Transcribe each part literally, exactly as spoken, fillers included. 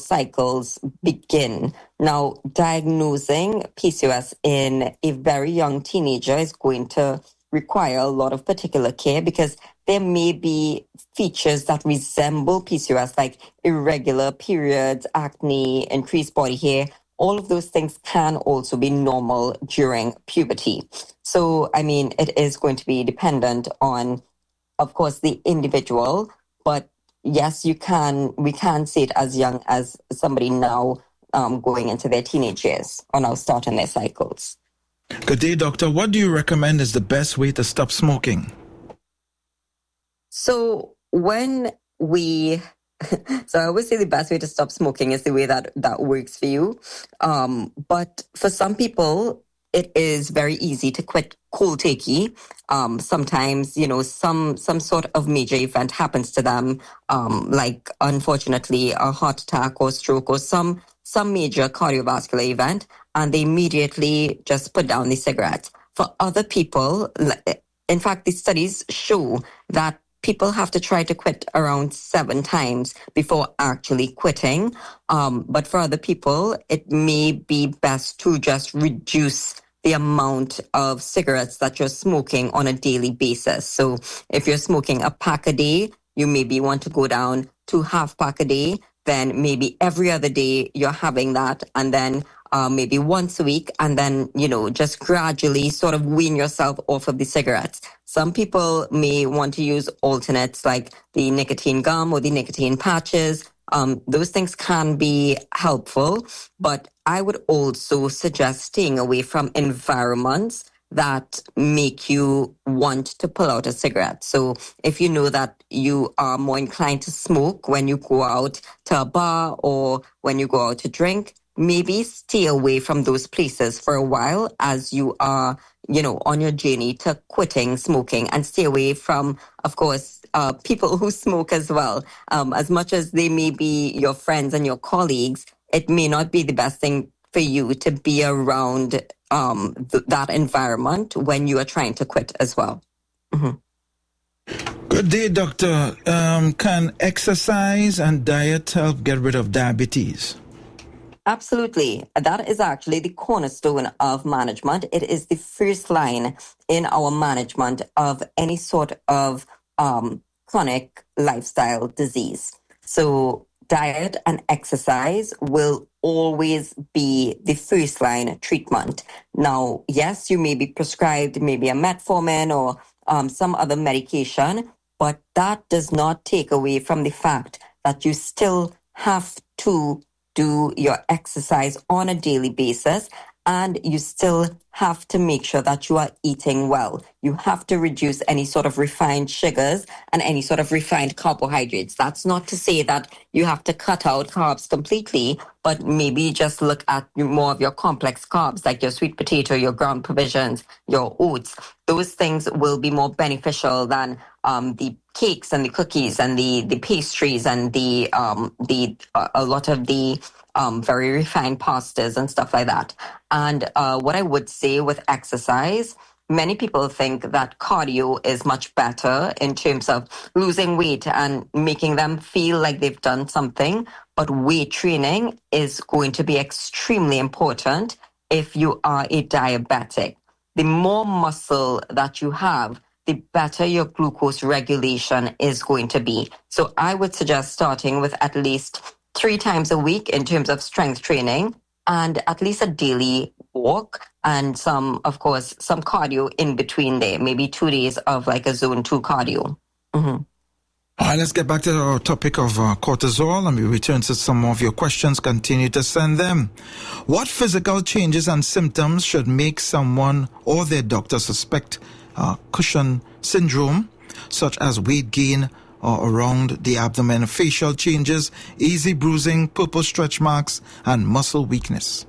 cycles begin. Now, diagnosing P C O S in a very young teenager is going to require a lot of particular care because there may be features that resemble P C O S, like irregular periods, acne, increased body hair. All of those things can also be normal during puberty. So, I mean, it is going to be dependent on, of course, the individual, but yes, you can, we can see it as young as somebody now um, going into their teenage years or now starting their cycles. Good day, doctor. What do you recommend is the best way to stop smoking? So when we, so I always say the best way to stop smoking is the way that, that works for you. Um, but for some people, it is very easy to quit cold turkey. Um, sometimes, you know, some some sort of major event happens to them, um, like unfortunately a heart attack or stroke or some some major cardiovascular event, and they immediately just put down the cigarette. For other people, in fact, the studies show that people have to try to quit around seven times before actually quitting. Um, but for other people, it may be best to just reduce the amount of cigarettes that you're smoking on a daily basis. So if you're smoking a pack a day, you maybe want to go down to half pack a day. Then maybe every other day you're having that, and then uh, maybe once a week, and then, you know, just gradually sort of wean yourself off of the cigarettes. Some people may want to use alternates like the nicotine gum or the nicotine patches. Um, those things can be helpful, but I would also suggest staying away from environments that make you want to pull out a cigarette. So if you know that you are more inclined to smoke when you go out to a bar or when you go out to drink, maybe stay away from those places for a while as you are, you know, on your journey to quitting smoking, and stay away from, of course, uh, people who smoke as well. Um, as much as they may be your friends and your colleagues, it may not be the best thing for you to be around um, th- that environment when you are trying to quit as well. Mm-hmm. Good day, doctor. Um, can exercise and diet help get rid of diabetes? Absolutely. That is actually the cornerstone of management. It is the first line in our management of any sort of um, chronic lifestyle disease. So diet and exercise will always be the first line treatment. Now, yes, you may be prescribed maybe a metformin or um, some other medication, but that does not take away from the fact that you still have to do your exercise on a daily basis, and you still have to make sure that you are eating well. You have to reduce any sort of refined sugars and any sort of refined carbohydrates. That's not to say that you have to cut out carbs completely, but maybe just look at more of your complex carbs, like your sweet potato, your ground provisions, your oats. Those things will be more beneficial than um, the cakes and the cookies and the, the pastries and the um, the uh, a lot of the um, very refined pastas and stuff like that. And uh, what I would say with exercise, many people think that cardio is much better in terms of losing weight and making them feel like they've done something. But weight training is going to be extremely important if you are a diabetic. The more muscle that you have, the better your glucose regulation is going to be. So I would suggest starting with at least three times a week in terms of strength training, and at least a daily walk, and some, of course, some cardio in between there, maybe two days of like a zone two cardio. Mm-hmm. All right, let's get back to our topic of uh, cortisol, and we return to some of your questions. Continue to send them. What physical changes and symptoms should make someone or their doctor suspect uh, Cushing syndrome, such as weight gain or around the abdomen, facial changes, easy bruising, purple stretch marks, and muscle weakness?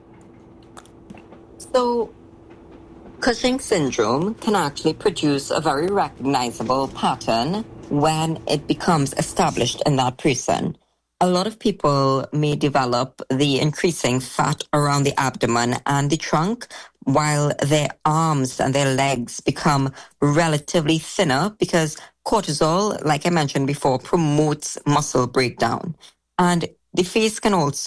So, Cushing syndrome can actually produce a very recognizable pattern when it becomes established in that person. A lot of people may develop the increasing fat around the abdomen and the trunk, while their arms and their legs become relatively thinner because cortisol, like I mentioned before, promotes muscle breakdown. And the face can also